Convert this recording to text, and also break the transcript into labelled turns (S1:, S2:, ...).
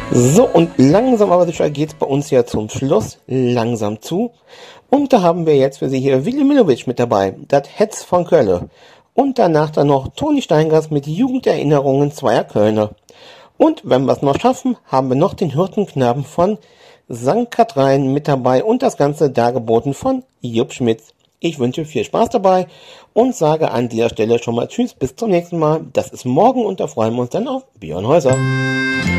S1: So, und langsam aber sicher geht's bei uns ja zum Schluss langsam zu. Und da haben wir jetzt für Sie hier Willi Millowitsch mit dabei, das Hetz von Kölle. Und danach dann noch Toni Steingers mit Jugenderinnerungen zweier Kölner. Und wenn wir es noch schaffen, haben wir noch den Hirtenknaben von St. Kathrein mit dabei und das Ganze dargeboten von Jupp Schmitz. Ich wünsche viel Spaß dabei und sage an dieser Stelle schon mal Tschüss, bis zum nächsten Mal. Das ist morgen und da freuen wir uns dann auf Björn Häuser.